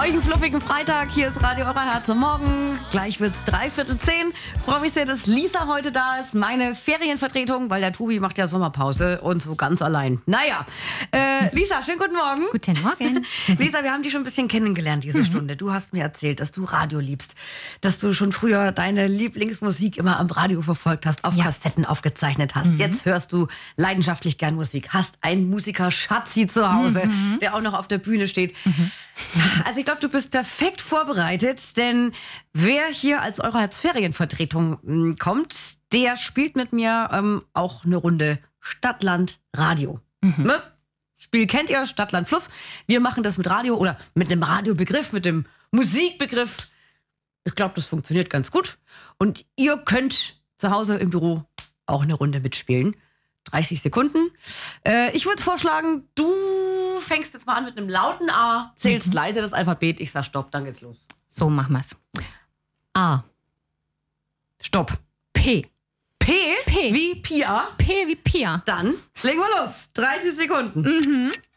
euch einen fluffigen Freitag. Hier ist Radio Eurer Herz am Morgen. Gleich wird's 9:45. Freue mich sehr, dass Lisa heute da ist. Meine Ferienvertretung, weil der Tobi macht ja Sommerpause und so ganz allein. Naja, Lisa, schönen guten Morgen. Guten Morgen. Lisa, wir haben dich schon ein bisschen kennengelernt diese Stunde. Du hast mir erzählt, dass du Radio liebst, dass du schon früher deine Lieblingsmusik immer am Radio verfolgt hast, auf Kassetten aufgezeichnet hast. Jetzt hörst du leidenschaftlich gern Musik, hast einen Musiker Schatzi zu Hause, der auch noch auf der Bühne steht. Also ich glaube, du bist perfekt vorbereitet, denn wer hier als Eure Herz-Ferienvertretung kommt, der spielt mit mir auch eine Runde Stadt-Land Radio. Ne? Spiel kennt ihr, Stadt-Land Fluss. Wir machen das mit Radio oder mit dem Radiobegriff, mit dem Musikbegriff. Ich glaube, das funktioniert ganz gut. Und ihr könnt zu Hause im Büro auch eine Runde mitspielen. 30 Sekunden. Ich würde vorschlagen, du fängst jetzt mal an mit einem lauten A, zählst leise das Alphabet, ich sag Stopp, dann geht's los. So machen wir's. A. Stopp. P. P? P. Wie Pia? P wie Pia. Dann legen wir los. 30 Sekunden.